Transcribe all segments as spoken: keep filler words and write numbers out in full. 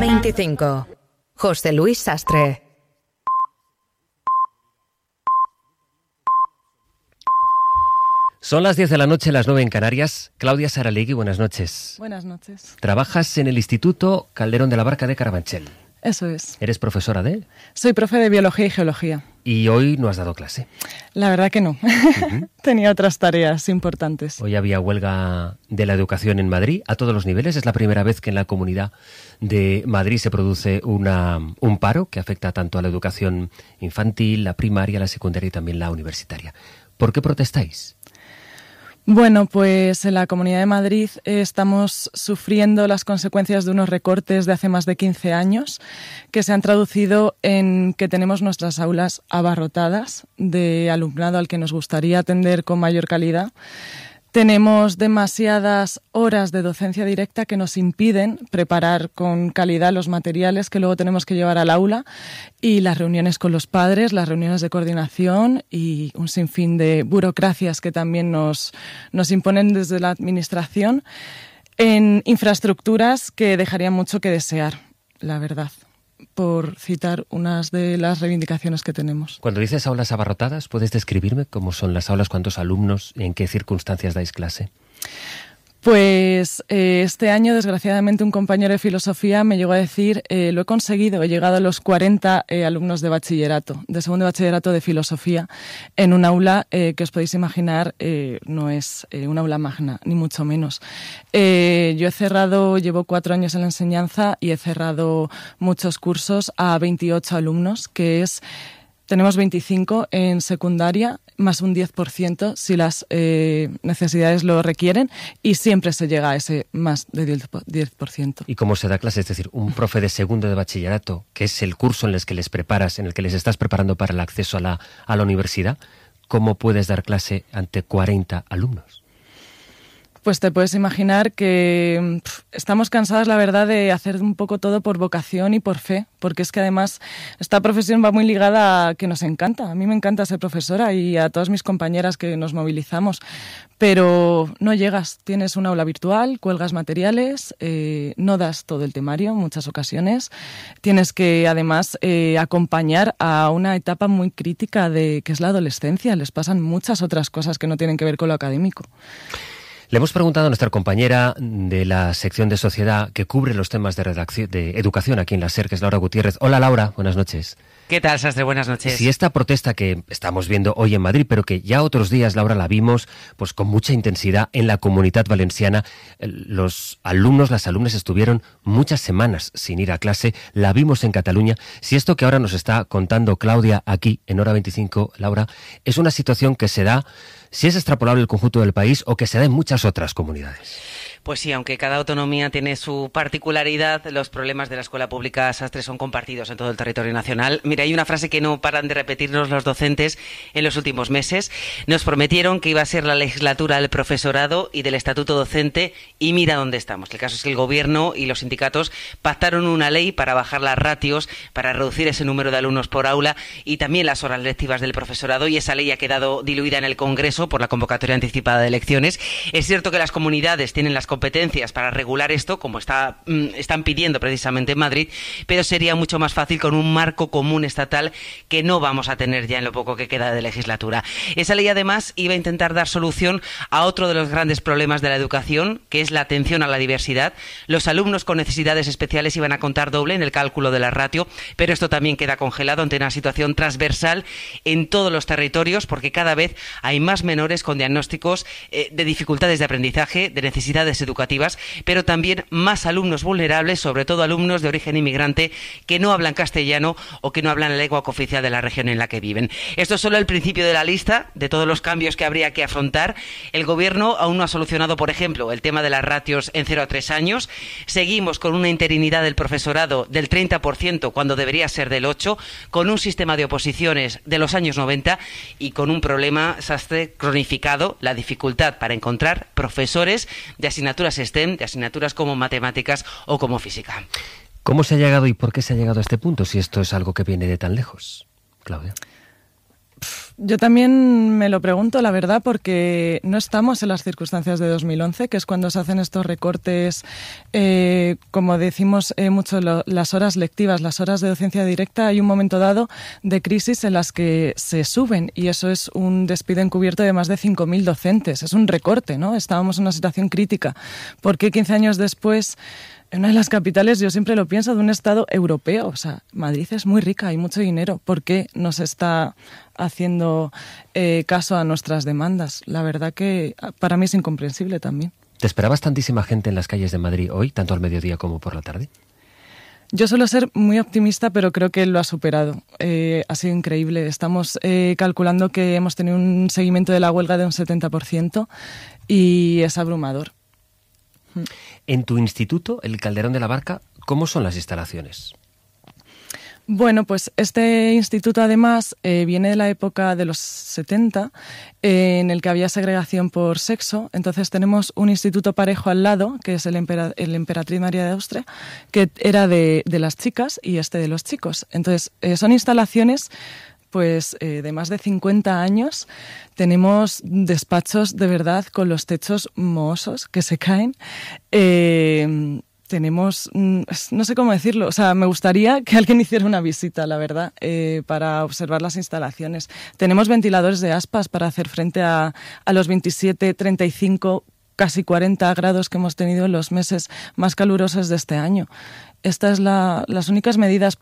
veinticinco. José Luis Sastre. Son las diez de la noche, las nueve en Canarias. Claudia Saralegui, buenas noches. Buenas noches. Trabajas en el Instituto Calderón de la Barca de Carabanchel. Eso es. ¿Eres profesora de...? Soy profe de Biología y Geología. ¿Y hoy no has dado clase? La verdad que no. Uh-huh. Tenía otras tareas importantes. Hoy había huelga de la educación en Madrid a todos los niveles. Es la primera vez que en la Comunidad de Madrid se produce una, un paro que afecta tanto a la educación infantil, la primaria, la secundaria y también la universitaria. ¿Por qué protestáis? Bueno, pues en la Comunidad de Madrid eh, estamos sufriendo las consecuencias de unos recortes de hace más de quince años que se han traducido en que tenemos nuestras aulas abarrotadas de alumnado al que nos gustaría atender con mayor calidad. Tenemos demasiadas horas de docencia directa que nos impiden preparar con calidad los materiales que luego tenemos que llevar al aula, y las reuniones con los padres, las reuniones de coordinación y un sinfín de burocracias que también nos, nos imponen desde la administración en infraestructuras que dejarían mucho que desear, la verdad, por citar unas de las reivindicaciones que tenemos. Cuando dices aulas abarrotadas, ¿puedes describirme cómo son las aulas, cuántos alumnos, en qué circunstancias dais clase? Pues eh, este año, desgraciadamente, un compañero de filosofía me llegó a decir, eh, lo he conseguido, he llegado a los cuarenta eh, alumnos de bachillerato, de segundo de bachillerato de filosofía, en un aula eh, que os podéis imaginar eh, no es eh, un aula magna, ni mucho menos. Eh, yo he cerrado, llevo cuatro años en la enseñanza y he cerrado muchos cursos a veintiocho alumnos, que es... Tenemos veinticinco en secundaria, más un diez por ciento si las eh, necesidades lo requieren, y siempre se llega a ese más de diez por ciento. ¿Y cómo se da clase? Es decir, un profe de segundo de bachillerato, que es el curso en el que les preparas, en el que les estás preparando para el acceso a la, a la universidad, ¿cómo puedes dar clase ante cuarenta alumnos? Pues te puedes imaginar que pff, estamos cansadas, la verdad, de hacer un poco todo por vocación y por fe, porque es que además esta profesión va muy ligada a que nos encanta. A mí me encanta ser profesora y a todas mis compañeras que nos movilizamos, pero no llegas, tienes una aula virtual, cuelgas materiales, eh, no das todo el temario en muchas ocasiones, tienes que además eh, acompañar a una etapa muy crítica de que es la adolescencia, les pasan muchas otras cosas que no tienen que ver con lo académico. Le hemos preguntado a nuestra compañera de la sección de sociedad que cubre los temas de redacción, de educación aquí en la SER, que es Laura Gutiérrez. Hola, Laura, buenas noches. ¿Qué tal, Sastre? Buenas noches. Si esta protesta que estamos viendo hoy en Madrid, pero que ya otros días, Laura, la vimos pues con mucha intensidad en la Comunidad Valenciana, los alumnos, las alumnas estuvieron muchas semanas sin ir a clase, la vimos en Cataluña. Si esto que ahora nos está contando Claudia aquí en Hora veinticinco, Laura, es una situación que se da, si es extrapolable el conjunto del país o que se da en muchas otras comunidades. Pues sí, aunque cada autonomía tiene su particularidad, los problemas de la escuela pública, Sastre, son compartidos en todo el territorio nacional. Mira, hay una frase que no paran de repetirnos los docentes en los últimos meses. Nos prometieron que iba a ser la legislatura del profesorado y del estatuto docente, y mira dónde estamos. El caso es que el gobierno y los sindicatos pactaron una ley para bajar las ratios, para reducir ese número de alumnos por aula y también las horas lectivas del profesorado, y esa ley ha quedado diluida en el Congreso por la convocatoria anticipada de elecciones. Es cierto que las comunidades tienen las competencias para regular esto, como está, mm, están pidiendo precisamente en Madrid, pero sería mucho más fácil con un marco común estatal que no vamos a tener ya en lo poco que queda de legislatura. Esa ley además iba a intentar dar solución a otro de los grandes problemas de la educación, que es la atención a la diversidad. Los alumnos con necesidades especiales iban a contar doble en el cálculo de la ratio, pero esto también queda congelado ante una situación transversal en todos los territorios, porque cada vez hay más menores con diagnósticos eh, de dificultades de aprendizaje, de necesidades educativas, pero también más alumnos vulnerables, sobre todo alumnos de origen inmigrante que no hablan castellano o que no hablan la lengua cooficial de la región en la que viven. Esto es solo el principio de la lista de todos los cambios que habría que afrontar. El gobierno aún no ha solucionado, por ejemplo, el tema de las ratios en cero a tres años. Seguimos con una interinidad del profesorado del treinta por ciento cuando debería ser del ocho por ciento, con un sistema de oposiciones de los años noventa y con un problema, Sastre, cronificado, la dificultad para encontrar profesores de asignaturas STEM, de asignaturas como matemáticas o como física. ¿Cómo se ha llegado y por qué se ha llegado a este punto, si esto es algo que viene de tan lejos, Claudia? Yo también me lo pregunto, la verdad, porque no estamos en las circunstancias de dos mil once, que es cuando se hacen estos recortes, eh, como decimos eh, mucho, lo, las horas lectivas, las horas de docencia directa. Hay un momento dado de crisis en las que se suben y eso es un despido encubierto de más de cinco mil docentes. Es un recorte, ¿no? Estábamos en una situación crítica. ¿Por qué quince años después? En una de las capitales, yo siempre lo pienso, de un estado europeo. O sea, Madrid es muy rica, hay mucho dinero. ¿Por qué no se está haciendo eh, caso a nuestras demandas? La verdad que para mí es incomprensible también. ¿Te esperabas tantísima gente en las calles de Madrid hoy, tanto al mediodía como por la tarde? Yo suelo ser muy optimista, pero creo que él lo ha superado. Eh, ha sido increíble. Estamos eh, calculando que hemos tenido un seguimiento de la huelga de un setenta por ciento y es abrumador. En tu instituto, el Calderón de la Barca, ¿cómo son las instalaciones? Bueno, pues este instituto además eh, viene de la época de los setenta, eh, en el que había segregación por sexo. Entonces tenemos un instituto parejo al lado, que es el, Empera- el Emperatriz María de Austria, que era de, de las chicas y este de los chicos. Entonces eh, son instalaciones pues eh, de más de cincuenta años. Tenemos despachos de verdad con los techos mohosos que se caen. Eh, tenemos, no sé cómo decirlo, o sea, me gustaría que alguien hiciera una visita, la verdad, eh, para observar las instalaciones. Tenemos ventiladores de aspas para hacer frente a, a los veintisiete, treinta y cinco, casi cuarenta grados que hemos tenido en los meses más calurosos de este año. Estas son la, las únicas medidas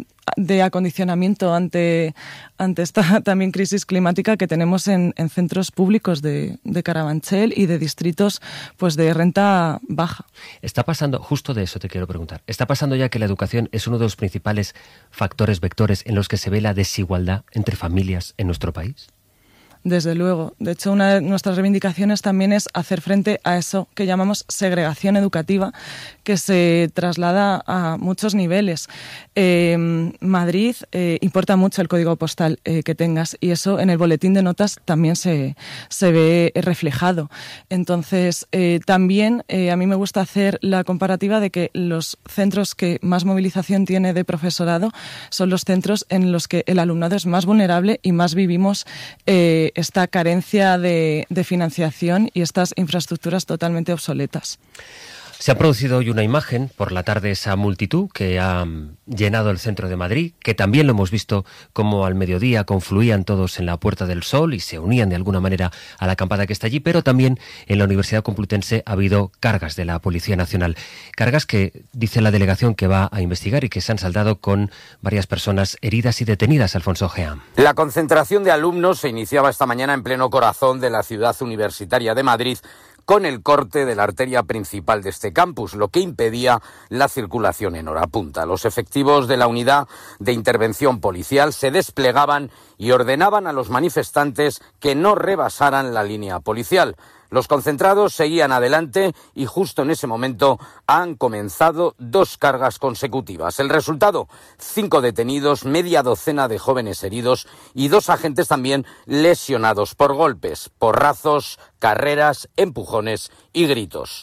de acondicionamiento ante, ante esta también crisis climática que tenemos en, en centros públicos de, de Carabanchel y de distritos pues de renta baja. Está pasando, justo de eso te quiero preguntar, ¿está pasando ya que la educación es uno de los principales factores, vectores en los que se ve la desigualdad entre familias en nuestro país? Desde luego. De hecho, una de nuestras reivindicaciones también es hacer frente a eso que llamamos segregación educativa, que se traslada a muchos niveles. Eh, Madrid eh, importa mucho el código postal eh, que tengas y eso en el boletín de notas también se, se ve reflejado. Entonces, eh, también eh, a mí me gusta hacer la comparativa de que los centros que más movilización tiene de profesorado son los centros en los que el alumnado es más vulnerable y más vivimos eh, esta carencia de, de financiación y estas infraestructuras totalmente obsoletas. Se ha producido hoy una imagen por la tarde, esa multitud que ha llenado el centro de Madrid, que también lo hemos visto como al mediodía confluían todos en la Puerta del Sol y se unían de alguna manera a la acampada que está allí, pero también en la Universidad Complutense ha habido cargas de la Policía Nacional. Cargas que dice la delegación que va a investigar y que se han saldado con varias personas heridas y detenidas, Alfonso Gea. La concentración de alumnos se iniciaba esta mañana en pleno corazón de la ciudad universitaria de Madrid, con el corte de la arteria principal de este campus, lo que impedía la circulación en hora punta. Los efectivos de la unidad de intervención policial se desplegaban y ordenaban a los manifestantes que no rebasaran la línea policial. Los concentrados seguían adelante y justo en ese momento han comenzado dos cargas consecutivas. El resultado, cinco detenidos, media docena de jóvenes heridos y dos agentes también lesionados por golpes, porrazos, carreras, empujones y gritos.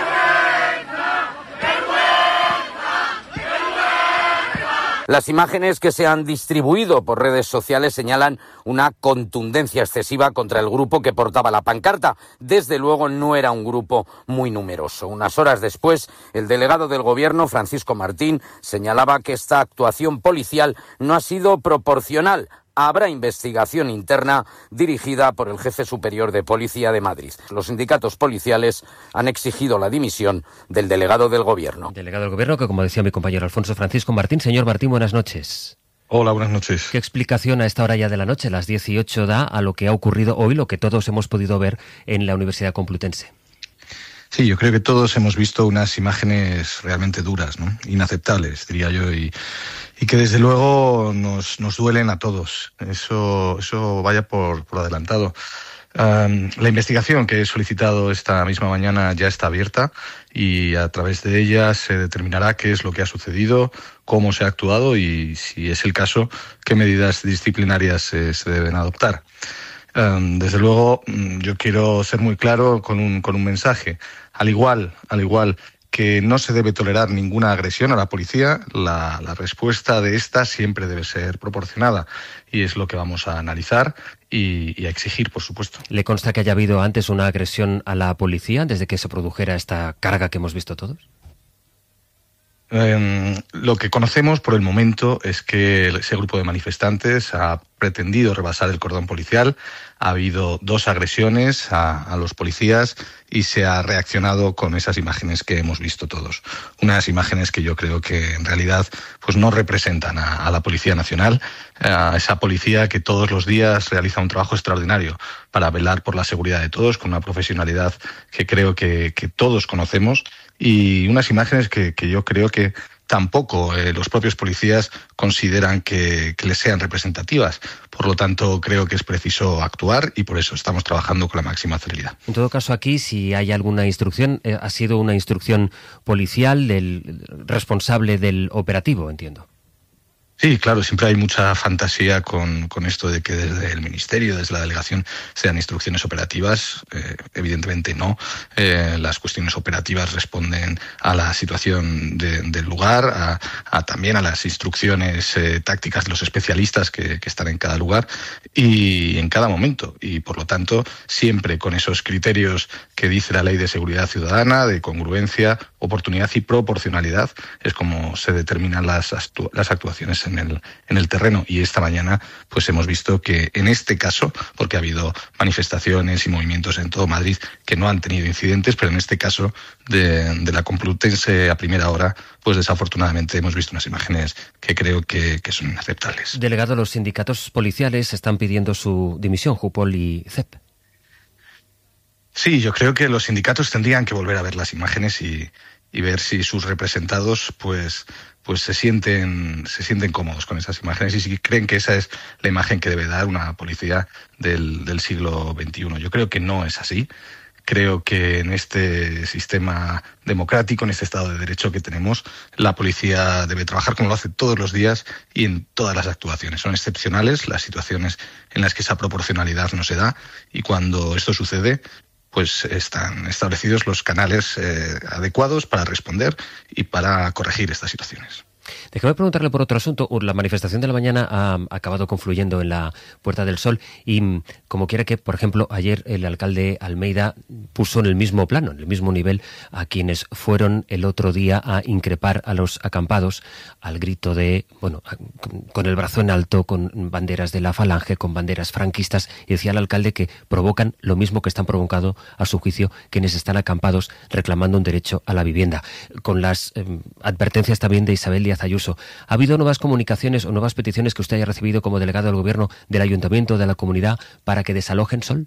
Las imágenes que se han distribuido por redes sociales señalan una contundencia excesiva contra el grupo que portaba la pancarta. Desde luego no era un grupo muy numeroso. Unas horas después, el delegado del Gobierno, Francisco Martín, señalaba que esta actuación policial no ha sido proporcional. Habrá investigación interna dirigida por el jefe superior de Policía de Madrid. Los sindicatos policiales han exigido la dimisión del delegado del Gobierno. Delegado del Gobierno que, como decía mi compañero Alfonso Francisco Martín. Señor Martín, buenas noches. Hola, buenas noches. ¿Qué explicación a esta hora ya de la noche, las dieciocho, da a lo que ha ocurrido hoy, lo que todos hemos podido ver en la Universidad Complutense? Sí, yo creo que todos hemos visto unas imágenes realmente duras, ¿no? Inaceptables, diría yo, y, y que desde luego nos, nos duelen a todos. Eso, eso vaya por, por adelantado. Um, la investigación que he solicitado esta misma mañana ya está abierta y a través de ella se determinará qué es lo que ha sucedido, cómo se ha actuado y, si es el caso, qué medidas disciplinarias eh, se deben adoptar. Um, desde luego, yo quiero ser muy claro con un, con un mensaje. Al igual, al igual que no se debe tolerar ninguna agresión a la policía. La, la respuesta de esta siempre debe ser proporcionada y es lo que vamos a analizar y, y a exigir, por supuesto. ¿Le consta que haya habido antes una agresión a la policía desde que se produjera esta carga que hemos visto todos? Eh, lo que conocemos por el momento es que ese grupo de manifestantes ha pretendido rebasar el cordón policial. Ha habido dos agresiones a, a los policías y se ha reaccionado con esas imágenes que hemos visto todos. Unas imágenes que yo creo que en realidad pues no representan a, a la Policía Nacional, a esa policía que todos los días realiza un trabajo extraordinario para velar por la seguridad de todos, con una profesionalidad que creo que, que todos conocemos, y unas imágenes que, que yo creo que tampoco eh, los propios policías consideran que, que les sean representativas. Por lo tanto, creo que es preciso actuar y por eso estamos trabajando con la máxima celeridad. En todo caso, aquí, si hay alguna instrucción, eh, ha sido una instrucción policial del responsable del operativo, entiendo. Sí, claro, siempre hay mucha fantasía con, con esto de que desde el Ministerio, desde la delegación, sean instrucciones operativas. Eh, evidentemente no. Eh, las cuestiones operativas responden a la situación de, del lugar, a, a también a las instrucciones eh, tácticas de los especialistas que, que están en cada lugar y en cada momento. Y por lo tanto, siempre con esos criterios que dice la Ley de Seguridad Ciudadana, de congruencia, oportunidad y proporcionalidad, es como se determinan las, actu- las actuaciones en el, en el terreno. Y esta mañana pues hemos visto que en este caso, porque ha habido manifestaciones y movimientos en todo Madrid que no han tenido incidentes, pero en este caso de, de la Complutense a primera hora, pues desafortunadamente hemos visto unas imágenes que creo que, que son inaceptables. Delegado, los sindicatos policiales están pidiendo su dimisión, Jupol y C E P. Sí, yo creo que los sindicatos tendrían que volver a ver las imágenes y, y ver si sus representados pues pues se sienten se sienten cómodos con esas imágenes y si creen que esa es la imagen que debe dar una policía del, del siglo veintiuno. Yo creo que no es así. Creo que en este sistema democrático, en este Estado de Derecho que tenemos, la policía debe trabajar como lo hace todos los días y en todas las actuaciones. Son excepcionales las situaciones en las que esa proporcionalidad no se da y cuando esto sucede, pues están establecidos los canales eh, adecuados para responder y para corregir estas situaciones. Déjame preguntarle por otro asunto. La manifestación de la mañana ha acabado confluyendo en la Puerta del Sol y, como quiera que, por ejemplo, ayer el alcalde Almeida puso en el mismo plano, en el mismo nivel, a quienes fueron el otro día a increpar a los acampados al grito de, bueno, con el brazo en alto, con banderas de la Falange, con banderas franquistas, y decía el alcalde que provocan lo mismo que están provocando, a su juicio, quienes están acampados reclamando un derecho a la vivienda. Con las eh, advertencias también de Isabel Díaz Ayuso. ¿Ha habido nuevas comunicaciones o nuevas peticiones que usted haya recibido como delegado del Gobierno del Ayuntamiento, de la comunidad, para que desalojen Sol?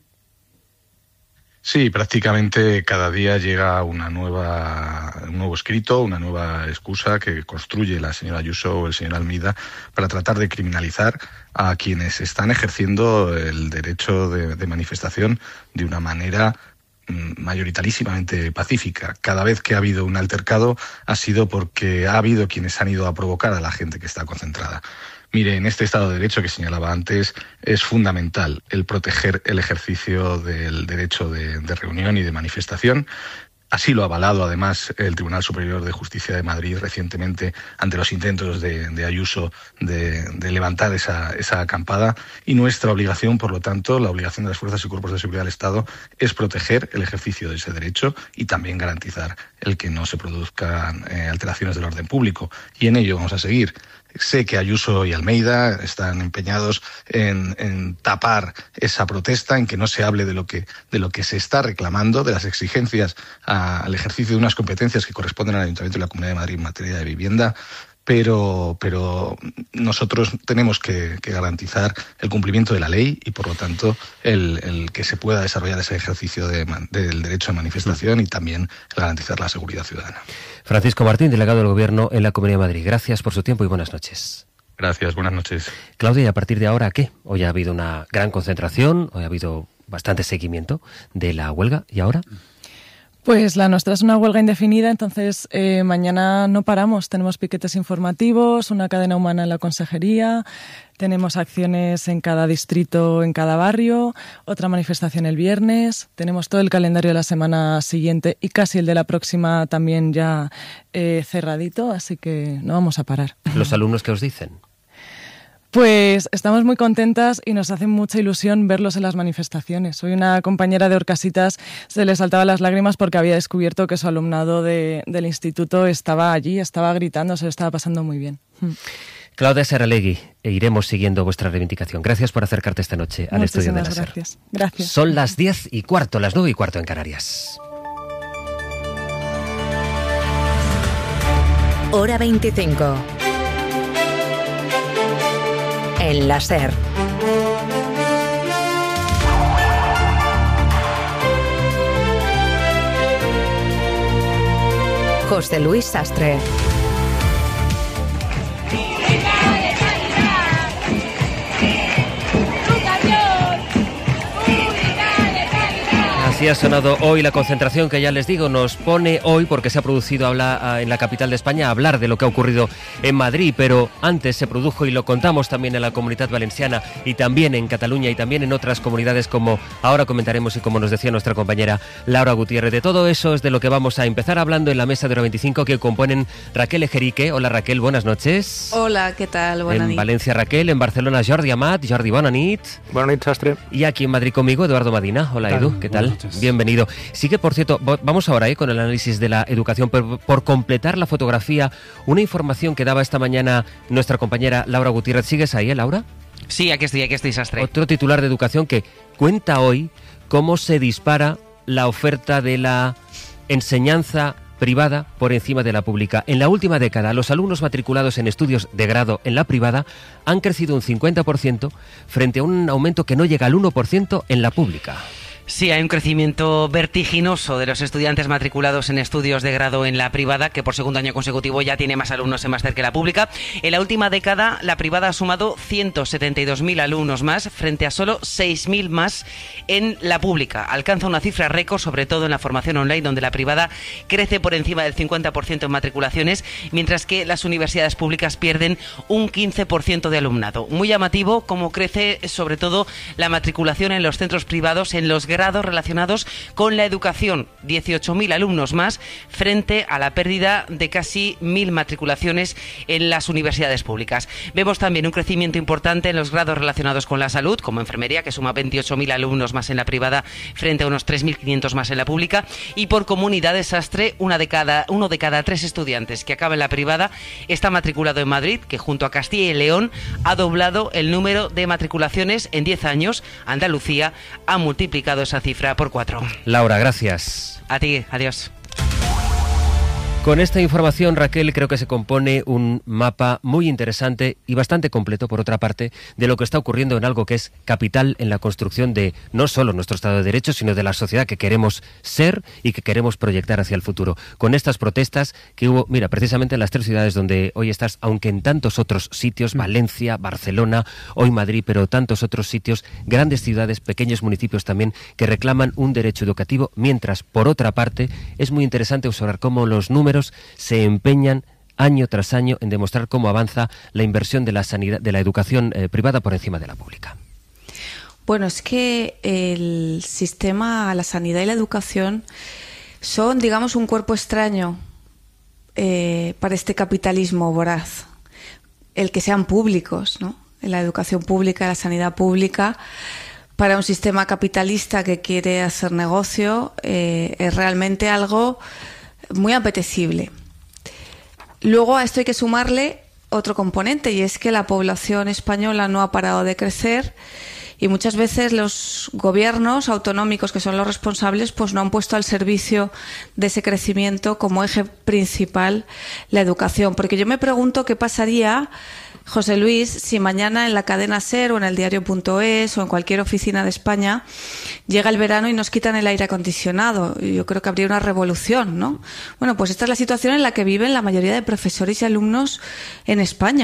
Sí, prácticamente cada día llega una nueva, un nuevo escrito, una nueva excusa que construye la señora Ayuso o el señor Almeida para tratar de criminalizar a quienes están ejerciendo el derecho de, de manifestación de una manera mayoritarísimamente pacífica. Cada vez que ha habido un altercado ha sido porque ha habido quienes han ido a provocar a la gente que está concentrada. Mire, en este Estado de Derecho que señalaba antes, es fundamental el proteger el ejercicio del derecho de, de reunión y de manifestación. Así lo ha avalado, además, el Tribunal Superior de Justicia de Madrid recientemente ante los intentos de, de Ayuso de, de levantar esa, esa acampada. Y nuestra obligación, por lo tanto, la obligación de las fuerzas y cuerpos de seguridad del Estado es proteger el ejercicio de ese derecho y también garantizar el que no se produzcan eh, alteraciones del orden público. Y en ello vamos a seguir. Sé que Ayuso y Almeida están empeñados en, en tapar esa protesta, en que no se hable de lo que, de lo que se está reclamando, de las exigencias a, al ejercicio de unas competencias que corresponden al Ayuntamiento y la Comunidad de Madrid en materia de vivienda. Pero, pero nosotros tenemos que, que garantizar el cumplimiento de la ley y, por lo tanto, el, el que se pueda desarrollar ese ejercicio de, del derecho de manifestación y también garantizar la seguridad ciudadana. Francisco Martín, delegado del Gobierno en la Comunidad de Madrid. Gracias por su tiempo y buenas noches. Gracias, buenas noches. Claudia, ¿y a partir de ahora qué? Hoy ha habido una gran concentración, hoy ha habido bastante seguimiento de la huelga, ¿y ahora? Pues la nuestra es una huelga indefinida, entonces eh, mañana no paramos. Tenemos piquetes informativos, una cadena humana en la consejería, tenemos acciones en cada distrito, en cada barrio, otra manifestación el viernes, tenemos todo el calendario de la semana siguiente y casi el de la próxima también ya eh, cerradito, así que no vamos a parar. ¿Los alumnos qué os dicen? Pues estamos muy contentas y nos hace mucha ilusión verlos en las manifestaciones. Hoy una compañera de Orcasitas se le saltaban las lágrimas porque había descubierto que su alumnado de, del instituto estaba allí, estaba gritando, se lo estaba pasando muy bien. Claudia Saralegui, e iremos siguiendo vuestra reivindicación. Gracias por acercarte esta noche al estudio de la SER. Gracias. Gracias. Son las diez y cuarto, las nueve y cuarto en Canarias. Hora veinticinco. En la SER. José Luis Sastre. Así ha sonado hoy la concentración que ya les digo nos pone hoy porque se ha producido habla, en la capital de España hablar de lo que ha ocurrido en Madrid, pero antes se produjo y lo contamos también en la Comunidad Valenciana y también en Cataluña y también en otras comunidades como ahora comentaremos y como nos decía nuestra compañera Laura Gutiérrez. De todo eso es de lo que vamos a empezar hablando en la mesa de Hora veinticinco que componen Raquel Ejerique. Hola Raquel, buenas noches. Hola, ¿qué tal? Buenas En nit. Valencia Raquel, en Barcelona Jordi Amat. Jordi, buenas nit. Buenas noches, Sastre. Y aquí en Madrid conmigo Eduardo Madina. Hola Edu, ¿qué tal? Bienvenido. Sí que, por cierto, vamos ahora eh, con el análisis de la educación, pero por completar la fotografía, una información que daba esta mañana nuestra compañera Laura Gutiérrez. ¿Sigues ahí, eh, Laura? Sí, aquí estoy, aquí estoy, Sastre. Otro titular de educación que cuenta hoy cómo se dispara la oferta de la enseñanza privada por encima de la pública. En la última década, los alumnos matriculados en estudios de grado en la privada han crecido un cincuenta por ciento frente a un aumento que no llega al uno por ciento en la pública. Sí, hay un crecimiento vertiginoso de los estudiantes matriculados en estudios de grado en la privada, que por segundo año consecutivo ya tiene más alumnos en máster que la pública. En la última década, la privada ha sumado ciento setenta y dos mil alumnos más, frente a solo seis mil más en la pública. Alcanza una cifra récord, sobre todo en la formación online, donde la privada crece por encima del cincuenta por ciento en matriculaciones, mientras que las universidades públicas pierden un quince por ciento de alumnado. Muy llamativo cómo crece, sobre todo, la matriculación en los centros privados, en los grados relacionados con la educación, dieciocho mil alumnos más frente a la pérdida de casi mil matriculaciones en las universidades públicas. Vemos también un crecimiento importante en los grados relacionados con la salud, como enfermería, que suma veintiocho mil alumnos más en la privada frente a unos tres mil quinientos más en la pública, y por comunidades, Sastre, una de cada, uno de cada tres estudiantes que acaba en la privada está matriculado en Madrid, que junto a Castilla y León ha doblado el número de matriculaciones en diez años. Andalucía ha multiplicado esa cifra por cuatro. Laura, gracias. A ti, adiós. Con esta información, Raquel, creo que se compone un mapa muy interesante y bastante completo, por otra parte, de lo que está ocurriendo en algo que es capital en la construcción de no solo nuestro Estado de Derecho, sino de la sociedad que queremos ser y que queremos proyectar hacia el futuro. Con estas protestas que hubo, mira, precisamente en las tres ciudades donde hoy estás, aunque en tantos otros sitios, Valencia, Barcelona, hoy Madrid, pero tantos otros sitios, grandes ciudades, pequeños municipios también, que reclaman un derecho educativo, mientras, por otra parte, es muy interesante observar cómo los números se empeñan año tras año en demostrar cómo avanza la inversión de la sanidad, de la educación eh, privada por encima de la pública. Bueno, es que el sistema, la sanidad y la educación son, digamos, un cuerpo extraño eh, para este capitalismo voraz. El que sean públicos, ¿no? La educación pública, la sanidad pública, para un sistema capitalista que quiere hacer negocio, eh, es realmente algo muy apetecible. Luego a esto hay que sumarle otro componente, y es que la población española no ha parado de crecer y muchas veces los gobiernos autonómicos, que son los responsables, pues no han puesto al servicio de ese crecimiento como eje principal la educación. Porque yo me pregunto qué pasaría, José Luis, si mañana en la cadena SER o en el diario punto es o en cualquier oficina de España llega el verano y nos quitan el aire acondicionado. Yo creo que habría una revolución, ¿no? Bueno, pues esta es la situación en la que viven la mayoría de profesores y alumnos en España.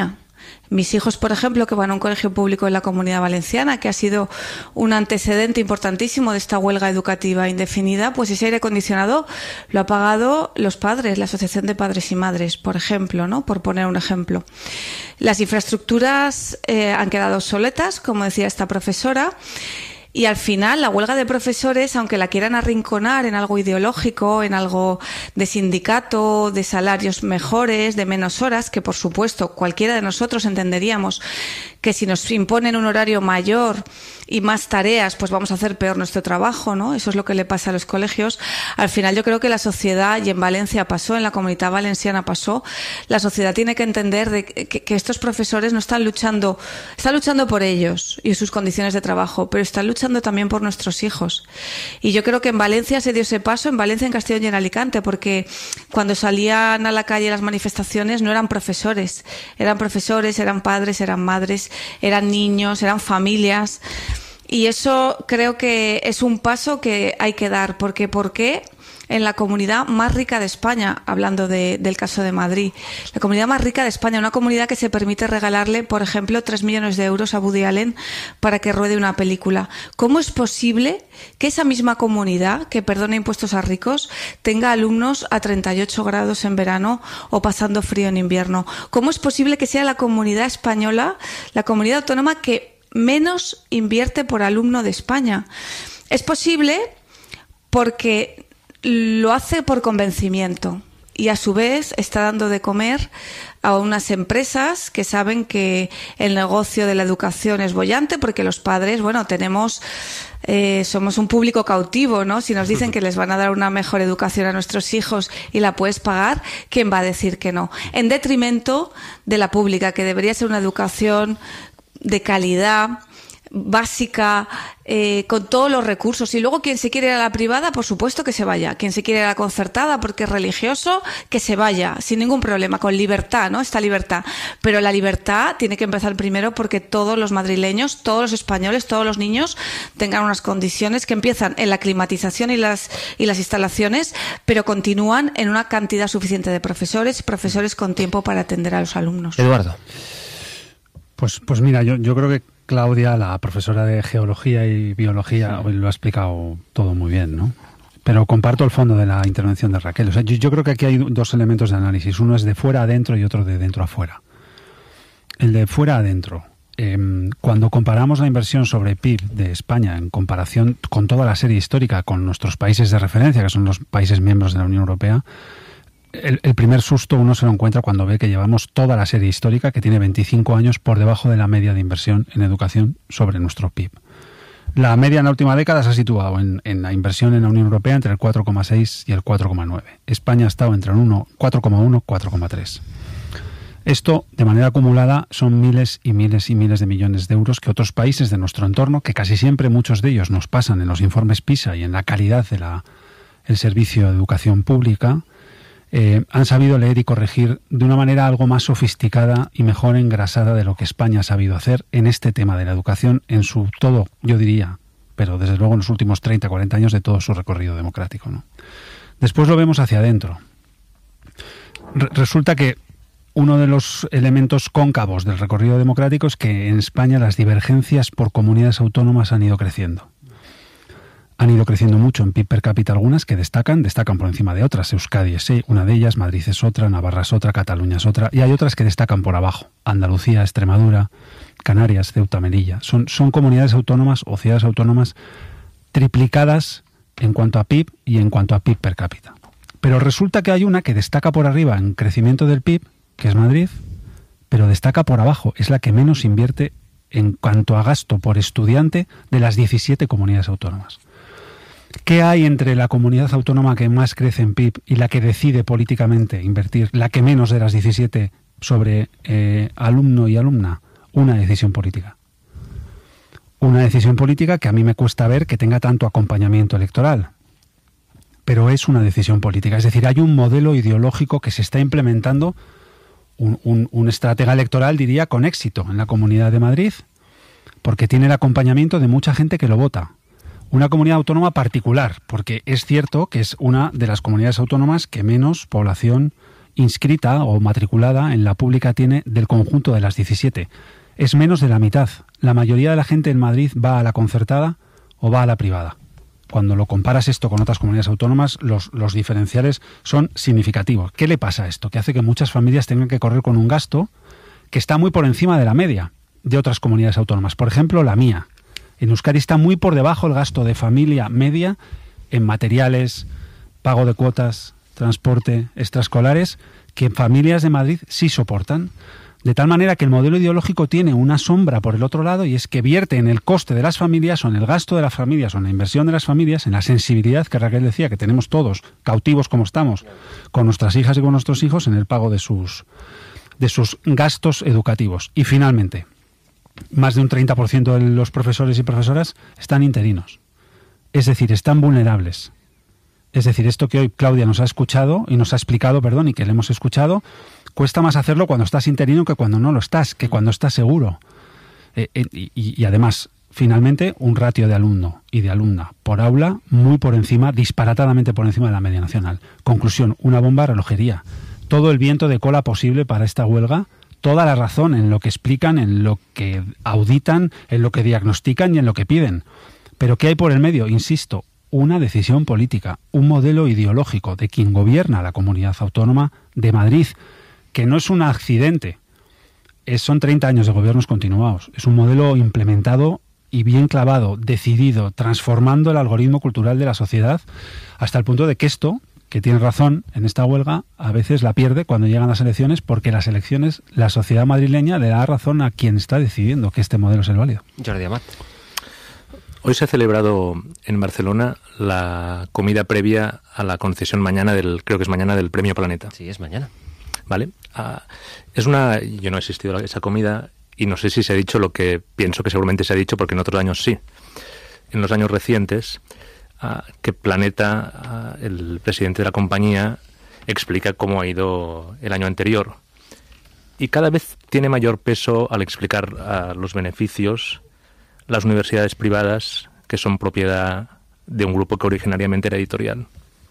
Mis hijos, por ejemplo, que van a un colegio público en la Comunidad Valenciana, que ha sido un antecedente importantísimo de esta huelga educativa indefinida, pues ese aire acondicionado lo ha pagado los padres, la Asociación de Padres y Madres, por ejemplo, ¿no? Por poner un ejemplo. Las infraestructuras eh, han quedado obsoletas, como decía esta profesora. Y al final la huelga de profesores, aunque la quieran arrinconar en algo ideológico, en algo de sindicato, de salarios mejores, de menos horas, que por supuesto cualquiera de nosotros entenderíamos que si nos imponen un horario mayor y más tareas, pues vamos a hacer peor nuestro trabajo, ¿no? Eso es lo que le pasa a los colegios. Al final yo creo que la sociedad, y en Valencia pasó, en la Comunidad Valenciana pasó, la sociedad tiene que entender de que, que estos profesores no están luchando, están luchando por ellos y sus condiciones de trabajo, pero están luchando también por nuestros hijos. Y yo creo que en Valencia se dio ese paso, en Valencia, en Castellón y en Alicante, porque cuando salían a la calle las manifestaciones no eran profesores, eran profesores, eran padres, eran madres, eran niños, eran familias. Y eso creo que es un paso que hay que dar, porque ¿por qué? En la comunidad más rica de España, hablando de, del caso de Madrid, la comunidad más rica de España, una comunidad que se permite regalarle, por ejemplo, tres millones de euros a Woody Allen para que ruede una película. ¿Cómo es posible que esa misma comunidad, que perdona impuestos a ricos, tenga alumnos a treinta y ocho grados en verano o pasando frío en invierno? ¿Cómo es posible que sea la comunidad española, la comunidad autónoma que menos invierte por alumno de España? Es posible porque lo hace por convencimiento y a su vez está dando de comer a unas empresas que saben que el negocio de la educación es boyante, porque los padres, bueno, tenemos eh, somos un público cautivo, ¿no? Si nos dicen que les van a dar una mejor educación a nuestros hijos y la puedes pagar, ¿quién va a decir que no? En detrimento de la pública, que debería ser una educación de calidad, básica, eh, con todos los recursos. Y luego quien se quiere ir a la privada, por supuesto que se vaya. Quien se quiere ir a la concertada porque es religioso, que se vaya, sin ningún problema, con libertad, ¿no? Esta libertad. Pero la libertad tiene que empezar primero porque todos los madrileños, todos los españoles, todos los niños tengan unas condiciones que empiezan en la climatización y las, y las instalaciones, pero continúan en una cantidad suficiente de profesores, profesores con tiempo para atender a los alumnos. Eduardo. Pues, pues mira, yo, yo creo que Claudia, la profesora de Geología y Biología, sí, lo ha explicado todo muy bien, ¿no? Pero comparto el fondo de la intervención de Raquel. O sea, yo, yo creo que aquí hay dos elementos de análisis. Uno es de fuera adentro y otro de dentro a fuera. El de fuera adentro. Eh, cuando comparamos la inversión sobre P I B de España en comparación con toda la serie histórica, con nuestros países de referencia, que son los países miembros de la Unión Europea, El, el primer susto uno se lo encuentra cuando ve que llevamos toda la serie histórica, que tiene veinticinco años, por debajo de la media de inversión en educación sobre nuestro P I B. La media en la última década se ha situado en, en la inversión en la Unión Europea entre el cuatro coma seis y el cuatro coma nueve. España ha estado entre el cuatro coma uno y cuatro coma tres. Esto, de manera acumulada, son miles y miles y miles de millones de euros que otros países de nuestro entorno, que casi siempre muchos de ellos nos pasan en los informes PISA y en la calidad del de servicio de educación pública, Eh, han sabido leer y corregir de una manera algo más sofisticada y mejor engrasada de lo que España ha sabido hacer en este tema de la educación en su todo, yo diría, pero desde luego en los últimos treinta, cuarenta años de todo su recorrido democrático, ¿no? Después lo vemos hacia adentro. Re- resulta que uno de los elementos cóncavos del recorrido democrático es que en España las divergencias por comunidades autónomas han ido creciendo. Han ido creciendo mucho en P I B per cápita algunas que destacan, destacan por encima de otras. Euskadi es una de ellas, Madrid es otra, Navarra es otra, Cataluña es otra, y hay otras que destacan por abajo. Andalucía, Extremadura, Canarias, Ceuta, Melilla. Son, son comunidades autónomas o ciudades autónomas triplicadas en cuanto a P I B y en cuanto a P I B per cápita. Pero resulta que hay una que destaca por arriba en crecimiento del P I B, que es Madrid, pero destaca por abajo, es la que menos invierte en cuanto a gasto por estudiante de las diecisiete comunidades autónomas. ¿Qué hay entre la comunidad autónoma que más crece en P I B y la que decide políticamente invertir, la que menos de las diecisiete, sobre eh, alumno y alumna? Una decisión política. Una decisión política que a mí me cuesta ver que tenga tanto acompañamiento electoral. Pero es una decisión política. Es decir, hay un modelo ideológico que se está implementando, un, un, un estratega electoral, diría, con éxito en la Comunidad de Madrid, porque tiene el acompañamiento de mucha gente que lo vota. Una comunidad autónoma particular, porque es cierto que es una de las comunidades autónomas que menos población inscrita o matriculada en la pública tiene del conjunto de las diecisiete. Es menos de la mitad. La mayoría de la gente en Madrid va a la concertada o va a la privada. Cuando lo comparas esto con otras comunidades autónomas, los, los diferenciales son significativos. ¿Qué le pasa a esto? Que hace que muchas familias tengan que correr con un gasto que está muy por encima de la media de otras comunidades autónomas. Por ejemplo, la mía. En Euskadi está muy por debajo el gasto de familia media en materiales, pago de cuotas, transporte, extraescolares, que familias de Madrid sí soportan. De tal manera que el modelo ideológico tiene una sombra por el otro lado, y es que vierte en el coste de las familias o en el gasto de las familias o en la inversión de las familias, en la sensibilidad que Raquel decía que tenemos todos, cautivos como estamos, con nuestras hijas y con nuestros hijos, en el pago de sus, de sus gastos educativos. Y finalmente, más de un treinta por ciento de los profesores y profesoras están interinos. Es decir, están vulnerables. Es decir, esto que hoy Claudia nos ha escuchado y nos ha explicado, perdón, y que le hemos escuchado, cuesta más hacerlo cuando estás interino que cuando no lo estás, que cuando estás seguro. Eh, eh, y, y además, finalmente, un ratio de alumno y de alumna por aula muy por encima, disparatadamente por encima de la media nacional. Conclusión, una bomba de relojería. Todo el viento de cola posible para esta huelga, toda la razón en lo que explican, en lo que auditan, en lo que diagnostican y en lo que piden. Pero ¿qué hay por el medio? Insisto, una decisión política, un modelo ideológico de quien gobierna la Comunidad Autónoma de Madrid, que no es un accidente, es, son treinta años de gobiernos continuados, es un modelo implementado y bien clavado, decidido, transformando el algoritmo cultural de la sociedad, hasta el punto de que esto, que tiene razón en esta huelga, a veces la pierde cuando llegan las elecciones, porque las elecciones, la sociedad madrileña le da razón a quien está decidiendo que este modelo es el válido. Jordi Amat. Hoy se ha celebrado en Barcelona la comida previa a la concesión mañana del, creo que es mañana, del Premio Planeta. Sí, es mañana. Vale. Uh, es una, yo no he asistido a esa comida y no sé si se ha dicho lo que pienso que seguramente se ha dicho, porque en otros años sí. En los años recientes, uh, que Planeta, uh, el presidente de la compañía, explica cómo ha ido el año anterior. Y cada vez tiene mayor peso al explicar uh, los beneficios las universidades privadas, que son propiedad de un grupo que originariamente era editorial.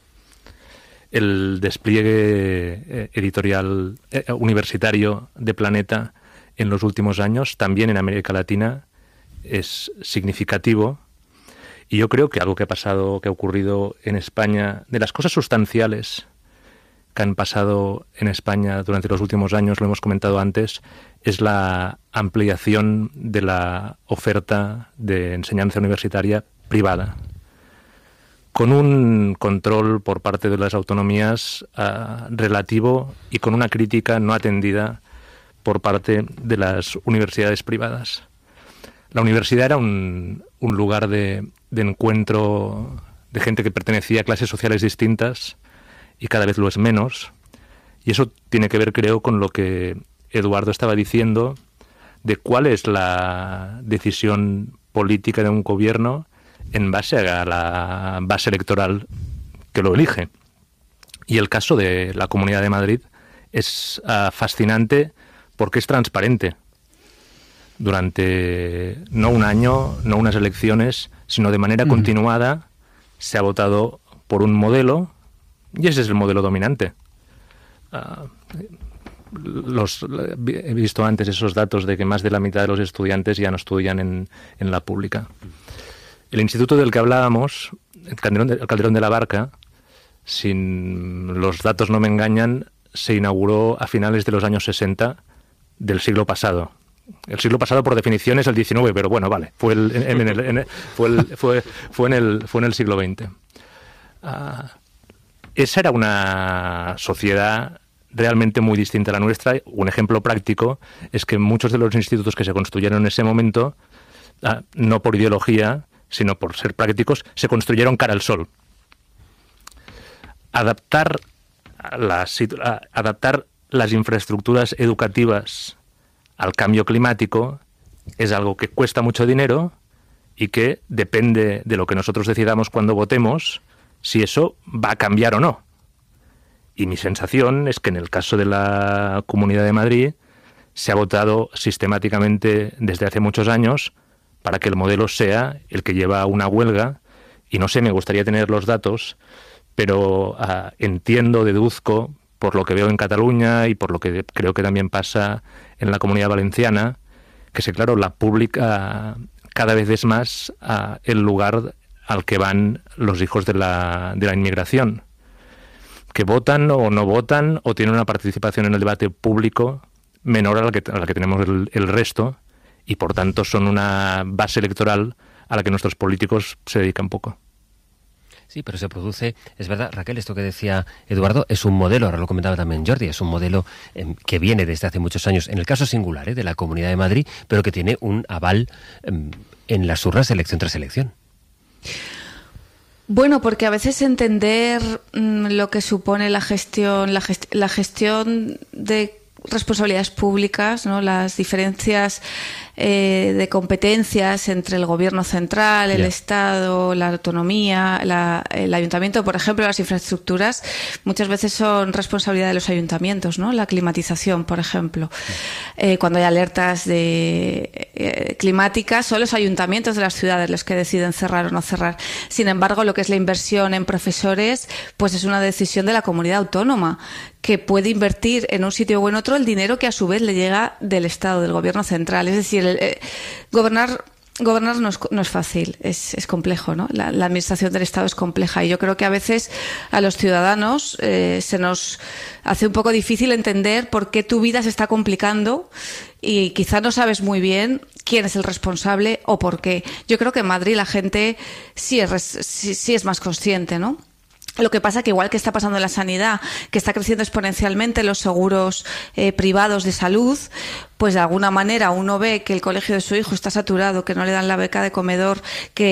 El despliegue editorial eh, universitario de Planeta en los últimos años, también en América Latina, es significativo. Y yo creo que algo que ha pasado, que ha ocurrido en España, de las cosas sustanciales que han pasado en España durante los últimos años, lo hemos comentado antes, es la ampliación de la oferta de enseñanza universitaria privada, con un control por parte de las autonomías uh, relativo y con una crítica no atendida por parte de las universidades privadas. La universidad era un, un lugar de, de encuentro de gente que pertenecía a clases sociales distintas, y cada vez lo es menos. Y eso tiene que ver, creo, con lo que Eduardo estaba diciendo de cuál es la decisión política de un gobierno en base a la base electoral que lo elige. Y el caso de la Comunidad de Madrid es uh, fascinante porque es transparente. Durante no un año, no unas elecciones, sino de manera mm. continuada, se ha votado por un modelo. Y ese es el modelo dominante. Uh, los, he visto antes esos datos de que más de la mitad de los estudiantes ya no estudian en, en la pública. El instituto del que hablábamos, el Calderón de, el Calderón de la Barca, si los datos no me engañan, se inauguró a finales de los años sesenta del siglo pasado. El siglo pasado, por definición, es el diecinueve, pero bueno, vale, fue, el, en, en el, en, fue, el, fue, fue, en, el, fue en el siglo veinte. Uh, Esa era una sociedad realmente muy distinta a la nuestra. Un ejemplo práctico es que muchos de los institutos que se construyeron en ese momento, no por ideología, sino por ser prácticos, se construyeron cara al sol. Adaptar las, adaptar las infraestructuras educativas al cambio climático es algo que cuesta mucho dinero y que depende de lo que nosotros decidamos cuando votemos, si eso va a cambiar o no. Y mi sensación es que en el caso de la Comunidad de Madrid se ha votado sistemáticamente desde hace muchos años para que el modelo sea el que lleva a una huelga. Y no sé, me gustaría tener los datos, pero uh, entiendo, deduzco, por lo que veo en Cataluña y por lo que creo que también pasa en la Comunidad Valenciana, que es que, claro, la pública cada vez es más uh, el lugar al que van los hijos de la, de la inmigración, que votan o no votan o tienen una participación en el debate público menor a la que, a la que tenemos el, el resto, y por tanto son una base electoral a la que nuestros políticos se dedican poco. Sí, pero se produce, es verdad, Raquel, esto que decía Eduardo, es un modelo, ahora lo comentaba también Jordi, es un modelo eh, que viene desde hace muchos años, en el caso singular eh, de la Comunidad de Madrid, pero que tiene un aval eh, en las urnas elección tras elección. Bueno, porque a veces entender mmm, lo que supone la gestión, la, gest- la gestión de responsabilidades públicas, ¿no? Las diferencias eh, de competencias entre el gobierno central, el yeah. Estado, la autonomía, la, el ayuntamiento, por ejemplo, las infraestructuras, muchas veces son responsabilidad de los ayuntamientos, ¿no? La climatización, por ejemplo. Eh, cuando hay alertas de eh, climáticas, son los ayuntamientos de las ciudades los que deciden cerrar o no cerrar. Sin embargo, lo que es la inversión en profesores, pues es una decisión de la comunidad autónoma, que puede invertir en un sitio o en otro el dinero que a su vez le llega del Estado, del gobierno central. Es decir, el, eh, gobernar gobernar no es, no es fácil, es, es complejo, ¿no? La, la administración del Estado es compleja y yo creo que a veces a los ciudadanos eh, se nos hace un poco difícil entender por qué tu vida se está complicando y quizá no sabes muy bien quién es el responsable o por qué. Yo creo que en Madrid la gente sí es, sí, sí es más consciente, ¿no? Lo que pasa que igual que está pasando en la sanidad, que está creciendo exponencialmente los seguros eh, privados de salud, pues de alguna manera uno ve que el colegio de su hijo está saturado, que no le dan la beca de comedor,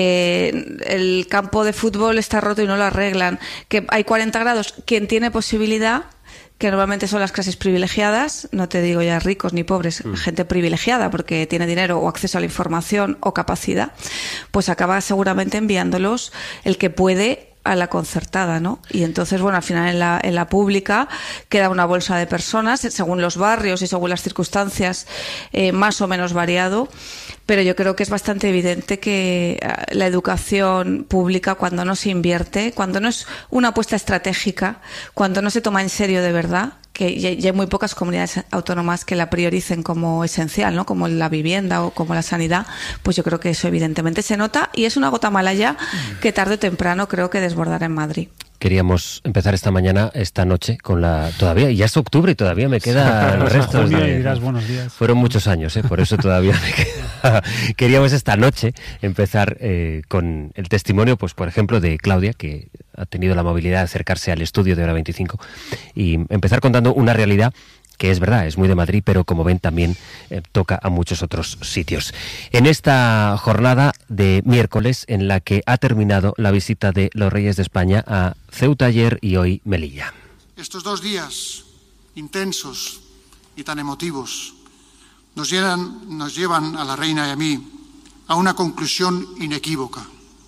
que el campo de fútbol está roto y no lo arreglan, que hay cuarenta grados. Quien tiene posibilidad, que normalmente son las clases privilegiadas, no te digo ya ricos ni pobres, mm. gente privilegiada porque tiene dinero o acceso a la información o capacidad, pues acaba seguramente enviándolos el que puede a la concertada, ¿no? Y entonces, bueno, al final en la, en la pública queda una bolsa de personas, según los barrios y según las circunstancias, eh, más o menos variado, pero yo creo que es bastante evidente que la educación pública, cuando no se invierte, cuando no es una apuesta estratégica, cuando no se toma en serio de verdad, que ya hay muy pocas comunidades autónomas que la prioricen como esencial, ¿no? Como la vivienda o como la sanidad, pues yo creo que eso evidentemente se nota y es una gota malaya que tarde o temprano creo que desbordará en Madrid. Queríamos empezar esta mañana, esta noche, con la... Todavía, y ya es octubre y todavía me quedan restos de... Dirás buenos días. Fueron muchos años, ¿eh? Por eso todavía me queda... Queríamos esta noche empezar eh, con el testimonio, pues por ejemplo, de Claudia, que ha tenido la movilidad de acercarse al estudio de Hora veinticinco, y empezar contando una realidad que es verdad, es muy de Madrid, pero como ven también eh, toca a muchos otros sitios. En esta jornada de miércoles en la que ha terminado la visita de los Reyes de España a Ceuta ayer y hoy Melilla. Estos dos días intensos y tan emotivos nos llevan, nos llevan a la Reina y a mí a una conclusión inequívoca.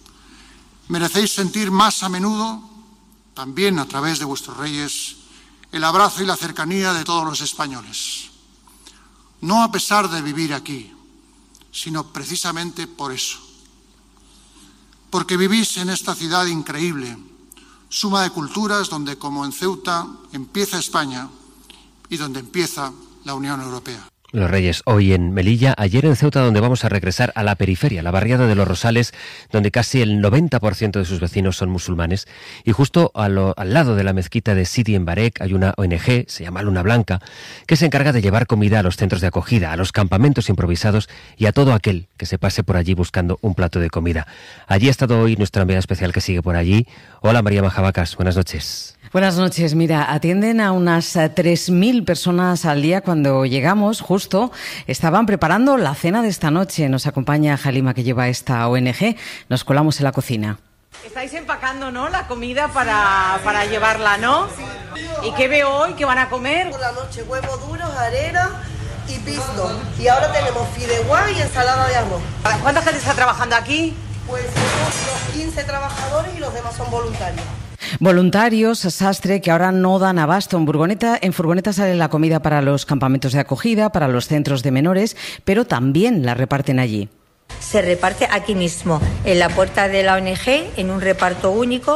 Merecéis sentir más a menudo, también a través de vuestros reyes, el abrazo y la cercanía de todos los españoles. No a pesar de vivir aquí, sino precisamente por eso. Porque vivís en esta ciudad increíble, suma de culturas donde, como en Ceuta, empieza España y donde empieza la Unión Europea. Los Reyes hoy en Melilla, ayer en Ceuta, donde vamos a regresar a la periferia, la barriada de Los Rosales, donde casi el noventa por ciento de sus vecinos son musulmanes. Y justo a lo, al lado de la mezquita de Sidi Embarek hay una O N G, se llama Luna Blanca, que se encarga de llevar comida a los centros de acogida, a los campamentos improvisados y a todo aquel que se pase por allí buscando un plato de comida. Allí ha estado hoy nuestra enviada especial que sigue por allí. Hola María Majabacas, buenas noches. Buenas noches. Mira, atienden a unas tres mil personas al día. Cuando llegamos, justo, estaban preparando la cena de esta noche. Nos acompaña Halima, que lleva esta O N G. Nos colamos en la cocina. Estáis empacando, ¿no?, la comida para, para llevarla, ¿no? ¿Y qué veo hoy? ¿Qué van a comer? Por la noche, huevos duros, arena y pisto. Y ahora tenemos fideuá y ensalada de arroz. ¿Cuánta gente está trabajando aquí? Pues somos los quince trabajadores y los demás son voluntarios. Voluntarios, sastre, que ahora no dan abasto. En furgoneta, en furgoneta sale la comida para los campamentos de acogida, para los centros de menores, pero también la reparten allí. Se reparte aquí mismo, en la puerta de la O N G, en un reparto único,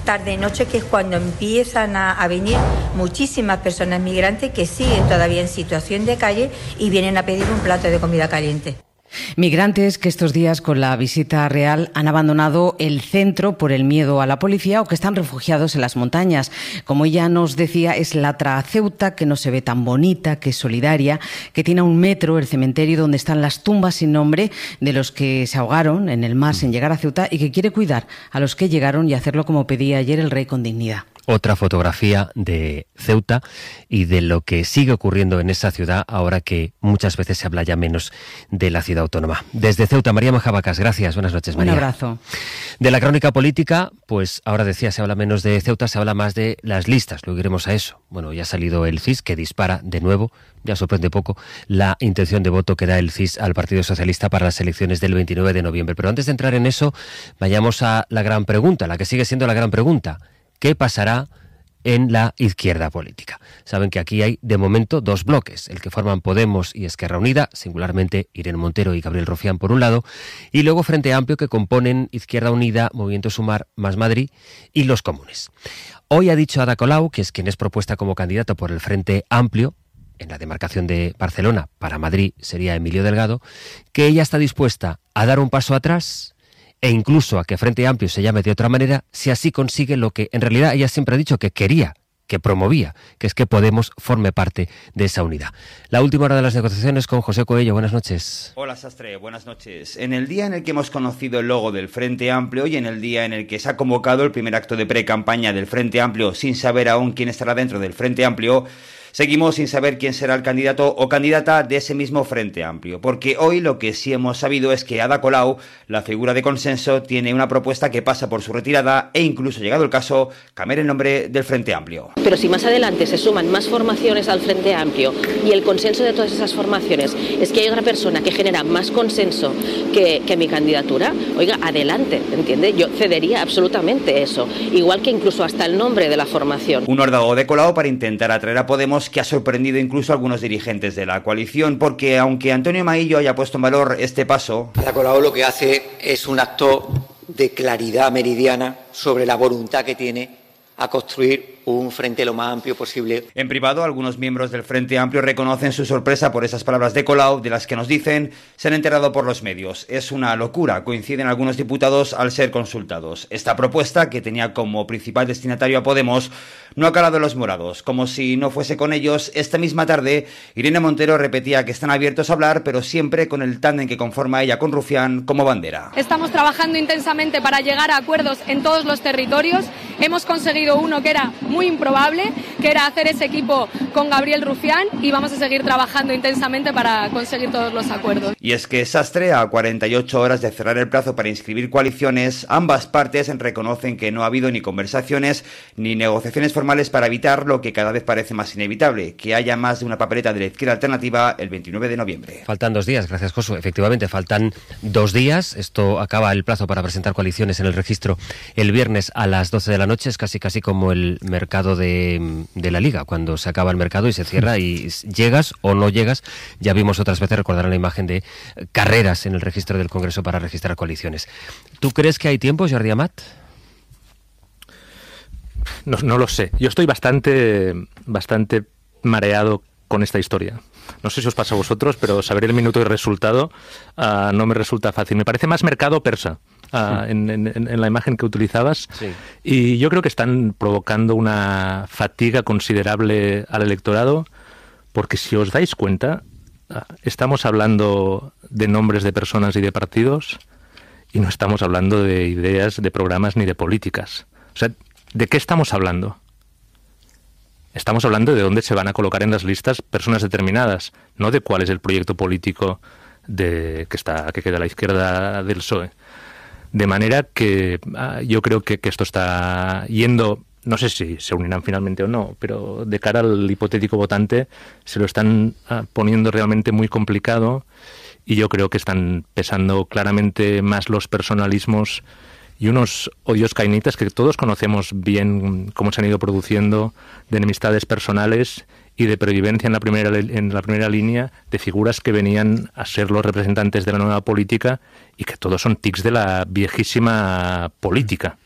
tarde-noche, que es cuando empiezan a, a venir muchísimas personas migrantes que siguen todavía en situación de calle y vienen a pedir un plato de comida caliente. Migrantes que estos días con la visita real han abandonado el centro por el miedo a la policía o que están refugiados en las montañas. Como ella nos decía, es la otra Ceuta, que no se ve tan bonita, que es solidaria, que tiene a un metro el cementerio donde están las tumbas sin nombre de los que se ahogaron en el mar sin llegar a Ceuta y que quiere cuidar a los que llegaron y hacerlo como pedía ayer el rey con dignidad. Otra fotografía de Ceuta y de lo que sigue ocurriendo en esa ciudad ahora que muchas veces se habla ya menos de la ciudad autónoma. Desde Ceuta, María Majabacas, gracias. Buenas noches, María. Un abrazo. De la crónica política, pues ahora decía, se habla menos de Ceuta, se habla más de las listas. Luego iremos a eso. Bueno, ya ha salido el C I S, que dispara de nuevo, ya sorprende poco, la intención de voto que da el C I S al Partido Socialista para las elecciones del veintinueve de noviembre. Pero antes de entrar en eso, vayamos a la gran pregunta, la que sigue siendo la gran pregunta. ¿Qué pasará en la izquierda política? Saben que aquí hay, de momento, dos bloques, el que forman Podemos y Esquerra Unida, singularmente Irene Montero y Gabriel Rufián por un lado, y luego Frente Amplio, que componen Izquierda Unida, Movimiento Sumar, Más Madrid y Los Comunes. Hoy ha dicho Ada Colau, que es quien es propuesta como candidato por el Frente Amplio, en la demarcación de Barcelona, para Madrid sería Emilio Delgado, que ella está dispuesta a dar un paso atrás e incluso a que Frente Amplio se llame de otra manera, si así consigue lo que en realidad ella siempre ha dicho que quería, que promovía, que es que Podemos forme parte de esa unidad. La última hora de las negociaciones con José Coello. Buenas noches. Hola, Sastre, buenas noches. En el día en el que hemos conocido el logo del Frente Amplio y en el día en el que se ha convocado el primer acto de pre-campaña del Frente Amplio sin saber aún quién estará dentro del Frente Amplio, seguimos sin saber quién será el candidato o candidata de ese mismo Frente Amplio, porque hoy lo que sí hemos sabido es que Ada Colau, la figura de consenso, tiene una propuesta que pasa por su retirada e incluso, llegado el caso, cambiar el nombre del Frente Amplio. Pero si más adelante se suman más formaciones al Frente Amplio y el consenso de todas esas formaciones es que hay otra persona que genera más consenso que, que mi candidatura, oiga, adelante, ¿entiende? Yo cedería absolutamente eso, igual que incluso hasta el nombre de la formación. Un órdago de Colau para intentar atraer a Podemos, que ha sorprendido incluso a algunos dirigentes de la coalición, porque aunque Antonio Maillo haya puesto en valor este paso, Ada Colau lo que hace es un acto de claridad meridiana sobre la voluntad que tiene a construir un frente lo más amplio posible. En privado, algunos miembros del Frente Amplio reconocen su sorpresa por esas palabras de Colau, de las que nos dicen se han enterado por los medios. Es una locura, coinciden algunos diputados al ser consultados. Esta propuesta, que tenía como principal destinatario a Podemos, no ha calado en los morados. Como si no fuese con ellos, esta misma tarde, Irene Montero repetía que están abiertos a hablar, pero siempre con el tándem que conforma ella con Rufián como bandera. Estamos trabajando intensamente para llegar a acuerdos en todos los territorios. Hemos conseguido uno que era muy improbable, que era hacer ese equipo con Gabriel Rufián, y vamos a seguir trabajando intensamente para conseguir todos los acuerdos. Y es que Sastre, a cuarenta y ocho horas de cerrar el plazo para inscribir coaliciones, ambas partes reconocen que no ha habido ni conversaciones ni negociaciones formales para evitar lo que cada vez parece más inevitable, que haya más de una papeleta de la izquierda alternativa el veintinueve de noviembre. Faltan dos días, gracias Josu. Efectivamente, faltan dos días. Esto acaba el plazo para presentar coaliciones en el registro el viernes a las doce de la noche. Es casi casi como el mercado de, de la Liga, cuando se acaba el mercado y se cierra y llegas o no llegas. Ya vimos otras veces, recordarán la imagen de carreras en el registro del Congreso para registrar coaliciones. ¿Tú crees que hay tiempo, Jordi Amat? No, no lo sé. Yo estoy bastante, bastante mareado con esta historia. No sé si os pasa a vosotros, pero saber el minuto y resultado uh, no me resulta fácil. Me parece más mercado persa uh, en, en, en la imagen que utilizabas. Sí. Y yo creo que están provocando una fatiga considerable al electorado, porque si os dais cuenta, uh, estamos hablando de nombres de personas y de partidos y no estamos hablando de ideas, de programas ni de políticas. O sea, ¿de qué estamos hablando? Estamos hablando de dónde se van a colocar en las listas personas determinadas, no de cuál es el proyecto político de que está que queda a la izquierda del P S O E. De manera que uh, yo creo que, que esto está yendo, no sé si se unirán finalmente o no, pero de cara al hipotético votante se lo están uh, poniendo realmente muy complicado, y yo creo que están pesando claramente más los personalismos y unos odios cainitas que todos conocemos bien cómo se han ido produciendo, de enemistades personales y de pervivencia en la primera en la primera línea de figuras que venían a ser los representantes de la nueva política y que todos son tics de la viejísima política.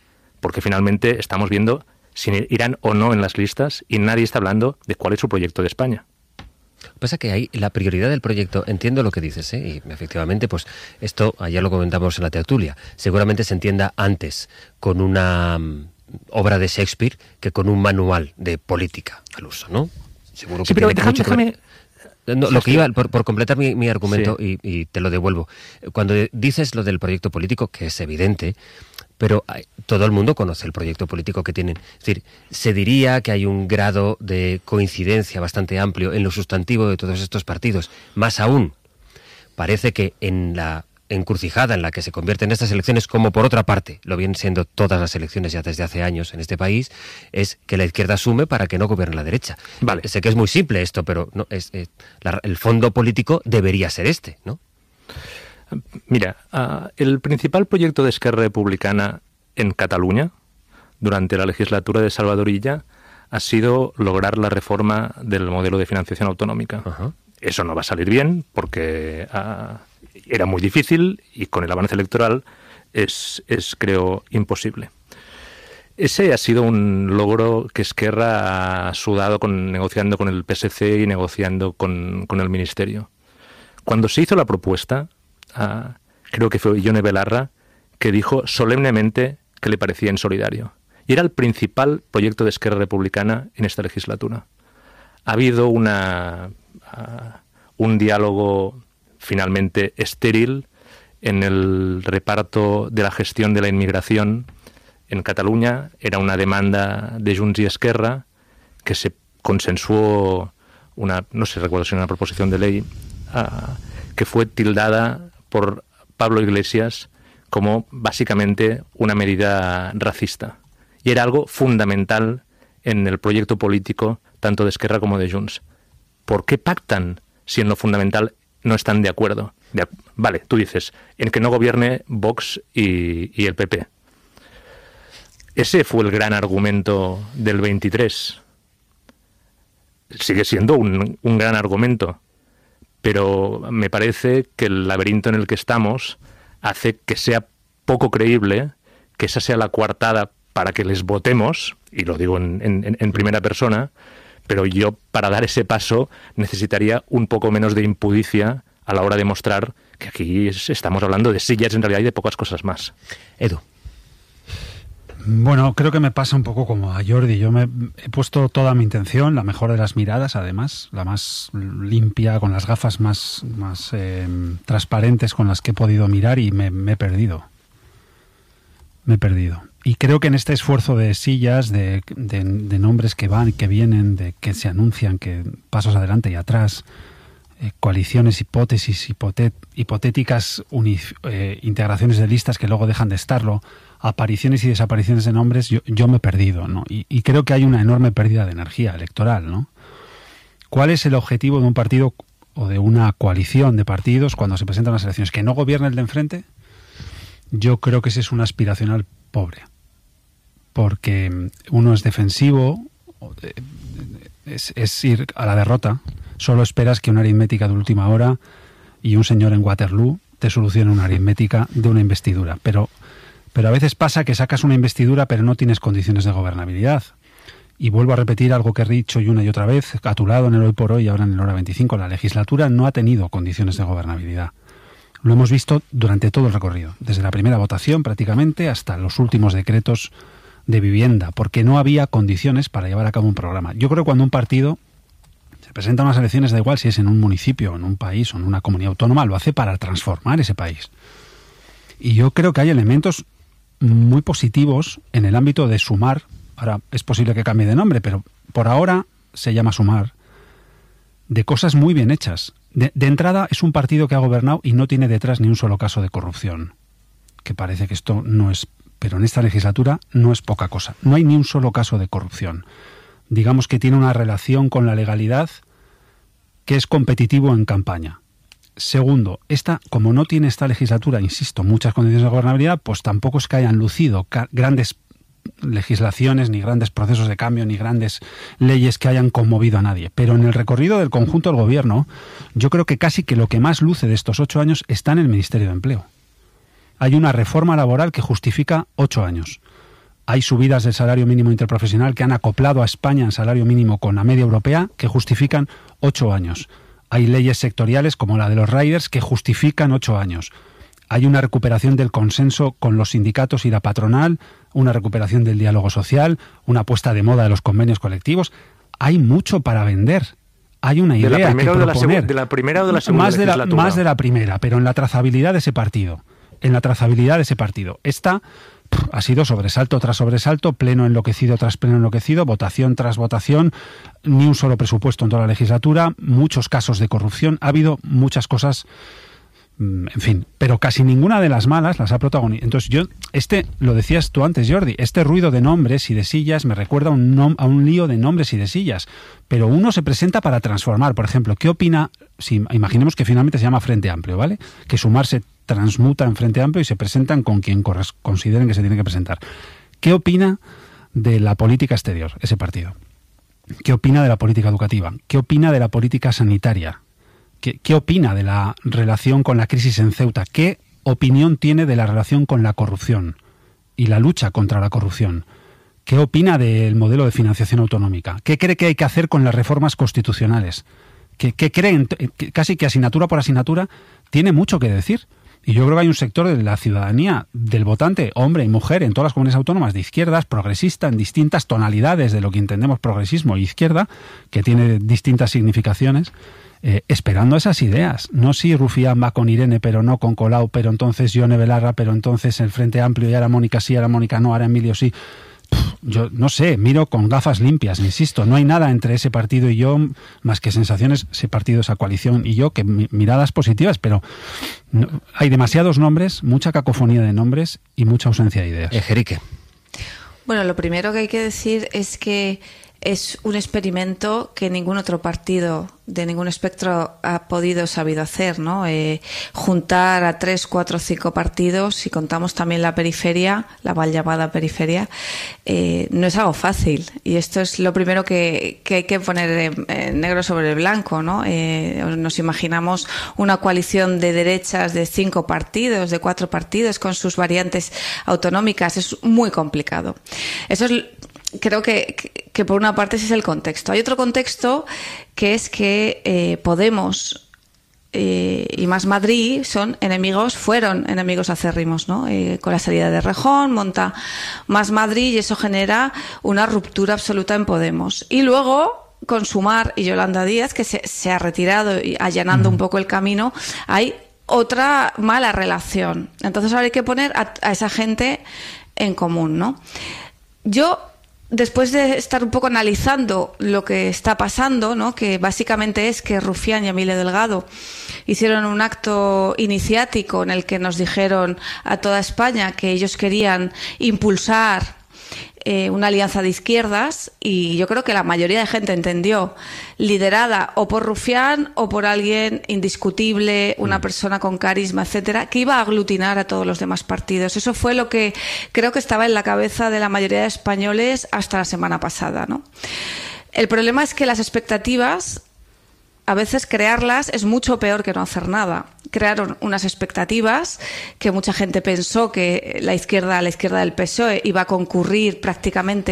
porque finalmente estamos viendo si irán o no en las listas y nadie está hablando de cuál es su proyecto de España. Pasa que ahí la prioridad del proyecto, entiendo lo que dices, ¿eh? Y efectivamente, pues esto, ayer lo comentamos en la tertulia, seguramente se entienda antes con una um, obra de Shakespeare que con un manual de política al uso, ¿no? Seguro que sí, pero tiene déjame, mucho que ver. déjame... No, lo que iba, por, por completar mi, mi argumento, sí. y, y te lo devuelvo, cuando dices lo del proyecto político, que es evidente, pero hay, todo el mundo conoce el proyecto político que tienen. Es decir, se diría que hay un grado de coincidencia bastante amplio en lo sustantivo de todos estos partidos. Más aún, parece que en la encrucijada en la que se convierten estas elecciones, como por otra parte lo vienen siendo todas las elecciones ya desde hace años en este país, es que la izquierda asume para que no gobierne la derecha. Vale. Sé que es muy simple esto, pero no es, es la, el fondo político debería ser este, ¿no? Mira, uh, el principal proyecto de Esquerra Republicana en Cataluña durante la legislatura de Salvador Illa ha sido lograr la reforma del modelo de financiación autonómica. Uh-huh. Eso no va a salir bien porque uh, era muy difícil y con el avance electoral es, es, creo, imposible. Ese ha sido un logro que Esquerra ha sudado con, negociando con el P S C y negociando con, con el Ministerio. Cuando se hizo la propuesta, uh, creo que fue Ione Belarra que dijo solemnemente que le parecía insolidario. Y era el principal proyecto de Esquerra Republicana en esta legislatura. Ha habido una, uh, un diálogo finalmente estéril en el reparto de la gestión de la inmigración en Cataluña. Era una demanda de Junts y Esquerra que se consensuó, una, no sé, recuerdo si era una proposición de ley, uh, que fue tildada por Pablo Iglesias como básicamente una medida racista. Y era algo fundamental en el proyecto político tanto de Esquerra como de Junts. ¿Por qué pactan si en lo fundamental no están de acuerdo? De, vale, tú dices, en que no gobierne Vox y, y el P P. Ese fue el gran argumento del veintitrés. Sigue siendo un, un gran argumento, pero me parece que el laberinto en el que estamos hace que sea poco creíble que esa sea la coartada para que les votemos, y lo digo en, en, en primera persona, pero yo para dar ese paso necesitaría un poco menos de impudicia a la hora de mostrar que aquí es, estamos hablando de sillas en realidad y de pocas cosas más. Edu. Bueno, creo que me pasa un poco como a Jordi. Yo me he puesto toda mi intención, la mejor de las miradas además, la más limpia, con las gafas más, más eh, transparentes con las que he podido mirar y me, me he perdido. Me he perdido. Y creo que en este esfuerzo de sillas, de, de, de nombres que van y que vienen, de que se anuncian, que pasos adelante y atrás, eh, coaliciones, hipótesis, hipotet, hipotéticas uni, eh, integraciones de listas que luego dejan de estarlo, apariciones y desapariciones de nombres, yo, yo me he perdido, ¿no? Y, y creo que hay una enorme pérdida de energía electoral, ¿no? ¿Cuál es el objetivo de un partido o de una coalición de partidos cuando se presentan las elecciones? ¿Que no gobierne el de enfrente? Yo creo que ese es un aspiracional pobre. Porque uno es defensivo, es, es ir a la derrota. Solo esperas que una aritmética de última hora y un señor en Waterloo te solucione una aritmética de una investidura. Pero, pero a veces pasa que sacas una investidura pero no tienes condiciones de gobernabilidad. Y vuelvo a repetir algo que he dicho y una y otra vez, a tu lado en el Hoy por Hoy y ahora en el Hora veinticinco. La legislatura no ha tenido condiciones de gobernabilidad. Lo hemos visto durante todo el recorrido, desde la primera votación prácticamente hasta los últimos decretos de vivienda, porque no había condiciones para llevar a cabo un programa. Yo creo que cuando un partido se presenta a unas elecciones, da igual si es en un municipio, en un país o en una comunidad autónoma, lo hace para transformar ese país. Y yo creo que hay elementos muy positivos en el ámbito de Sumar. Ahora es posible que cambie de nombre, pero por ahora se llama Sumar, de cosas muy bien hechas. De, de entrada es un partido que ha gobernado y no tiene detrás ni un solo caso de corrupción, que parece que esto no es, pero en esta legislatura no es poca cosa. No hay ni un solo caso de corrupción. Digamos que tiene una relación con la legalidad que es competitivo en campaña. Segundo, esta, como no tiene esta legislatura, insisto, muchas condiciones de gobernabilidad, pues tampoco es que hayan lucido grandes legislaciones, ni grandes procesos de cambio, ni grandes leyes que hayan conmovido a nadie. Pero en el recorrido del conjunto del gobierno, yo creo que casi que lo que más luce de estos ocho años está en el Ministerio de Empleo. Hay una reforma laboral que justifica ocho años. Hay subidas del salario mínimo interprofesional que han acoplado a España en salario mínimo con la media europea que justifican ocho años. Hay leyes sectoriales como la de los riders que justifican ocho años. Hay una recuperación del consenso con los sindicatos y la patronal, una recuperación del diálogo social, una puesta de moda de los convenios colectivos. Hay mucho para vender. Hay una idea ¿De la primera, que o de, la proponer. segu- de la primera o de la segunda más de la, legislatura? más de la primera, pero en la trazabilidad de ese partido. En la trazabilidad de ese partido. Esta pff, ha sido sobresalto tras sobresalto, pleno enloquecido tras pleno enloquecido, votación tras votación, ni un solo presupuesto en toda la legislatura, muchos casos de corrupción. Ha habido muchas cosas, en fin, pero casi ninguna de las malas las ha protagonizado. Entonces yo, este, lo decías tú antes, Jordi, este ruido de nombres y de sillas me recuerda a un, nom- a un lío de nombres y de sillas, pero uno se presenta para transformar. Por ejemplo, ¿qué opina, si imaginemos que finalmente se llama Frente Amplio, ¿vale? Que sumarse transmuta en Frente Amplio y se presentan con quien corres- consideren que se tiene que presentar. ¿Qué opina de la política exterior, ese partido? ¿Qué opina de la política educativa? ¿Qué opina de la política sanitaria? ¿Qué, ¿Qué opina de la relación con la crisis en Ceuta? ¿Qué opinión tiene de la relación con la corrupción y la lucha contra la corrupción? ¿Qué opina del modelo de financiación autonómica? ¿Qué cree que hay que hacer con las reformas constitucionales? ¿Qué, qué creen? Casi que asignatura por asignatura tiene mucho que decir. Y yo creo que hay un sector de la ciudadanía, del votante, hombre y mujer, en todas las comunidades autónomas de izquierdas, progresista, en distintas tonalidades de lo que entendemos progresismo e izquierda, que tiene distintas significaciones, eh, esperando esas ideas. No si Rufián va con Irene, pero no con Colau, pero entonces Yone Belarra, pero entonces el Frente Amplio, y ahora Mónica sí, ahora Mónica no, ahora Emilio sí. Yo no sé, miro con gafas limpias, insisto, no hay nada entre ese partido y yo, más que sensaciones, ese partido, esa coalición y yo, que mi, miradas positivas, pero no, hay demasiados nombres, mucha cacofonía de nombres y mucha ausencia de ideas. Ejerique. Bueno, lo primero que hay que decir es que es un experimento que ningún otro partido de ningún espectro ha podido o sabido hacer, ¿no? Eh, juntar a tres, cuatro, cinco partidos, si contamos también la periferia, la mal llamada periferia, eh, no es algo fácil. Y esto es lo primero que, que hay que poner en, en negro sobre blanco, ¿no? Eh, nos imaginamos una coalición de derechas de cinco partidos, de cuatro partidos, con sus variantes autonómicas. Es muy complicado. Eso es... Creo que, que, que por una parte ese es el contexto. Hay otro contexto que es que eh, Podemos eh, y Más Madrid son enemigos, fueron enemigos acérrimos, ¿no? Eh, con la salida de Rejón, monta Más Madrid y eso genera una ruptura absoluta en Podemos. Y luego, con Sumar y Yolanda Díaz, que se, se ha retirado y allanando un poco el camino, hay otra mala relación. Entonces ahora hay que poner a, a esa gente en común, ¿no? Yo... Después de estar un poco analizando lo que está pasando, ¿no? Que básicamente es que Rufián y Emilio Delgado hicieron un acto iniciático en el que nos dijeron a toda España que ellos querían impulsar eh, una alianza de izquierdas y yo creo que la mayoría de gente entendió, liderada o por Rufián o por alguien indiscutible, una persona con carisma, etcétera, que iba a aglutinar a todos los demás partidos. Eso fue lo que creo que estaba en la cabeza de la mayoría de españoles hasta la semana pasada, ¿no? El problema es que las expectativas, a veces crearlas es mucho peor que no hacer nada. Crearon unas expectativas que mucha gente pensó que la izquierda, la izquierda del P S O E iba a concurrir prácticamente